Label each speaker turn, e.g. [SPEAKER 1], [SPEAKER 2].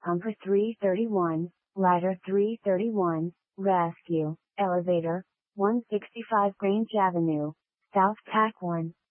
[SPEAKER 1] Pumper 331, Ladder 331, Rescue, Elevator, 165 Grange Avenue, South Pack 1.